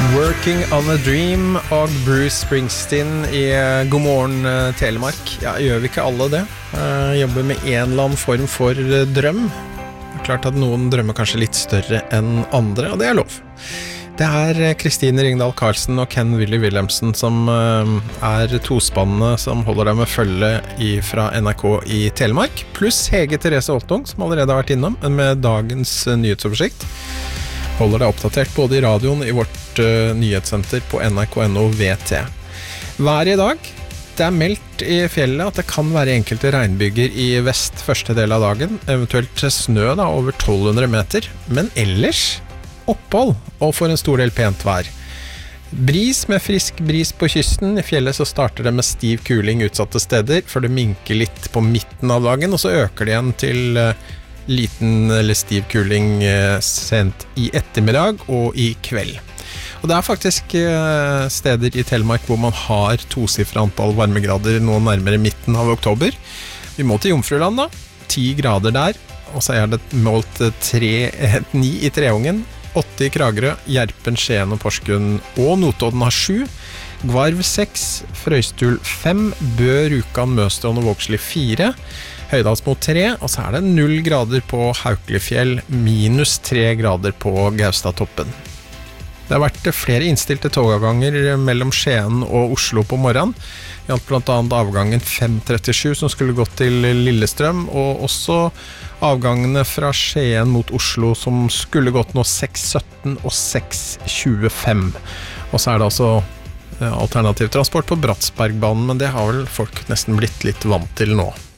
Working on a Dream og Bruce Springsteen i God morgen Telemark. Ja, gjør vi ikke alle det? Jobber med en eller annen form for drøm. Det klart at noen drømmer kanskje litt større enn andre, og det lov. Det Kristine Ringdal Karlsen og Ken Willy Wilhelmsen som tospannene som holder deg med følge fra NRK i Telemark, pluss Hege Therese Oltung, som allerede har vært innom, med dagens nyhetsoversikt. Holder deg oppdatert både i radioen i vårt nyhetssenter på NRK.no VT. Vær i dag. Det meldt i fjellet at det kan være enkelte regnbyger i vest første del av dagen, eventuelt snø da, over 1200 meter, men ellers opphold og for en stor del pent vær. Bris med frisk bris på kysten. I fjellet så starter det med stiv kuling utsatte steder, før det minker litt på midten av dagen, og så øker det igjen til liten eller stiv kuling sent i ettermiddag og i kveld. Og det faktisk steder i Telemark hvor man har tosifret antall varmegrader nå nærmere midten av oktober. Vi må til Jomfruland da, 10 grader der, og så det målt 9 i Treungen, 8 i Kragerø, Gjerpen, Skien og Porsgrunn, og Notodden har 7, Gvarv 6, Frøystul 5, Bø, Rjukan, Møstrån og Vågsli 4, Høydalsmo 3, og så det 0 grader på Haukelifjell, minus 3 grader på Gaustatoppen. Det har vært flere innstilte togavganger mellom Skien og Oslo på morgenen. Det gjaldt blant annet avgangen 537 som skulle gått til Lillestrøm, og også avgangene fra Skien mot Oslo som skulle gått nå 6.17 og 6.25. Og så det altså alternativ transport på Bratsbergbanen, men det har vel folk nesten blitt litt vant til nå.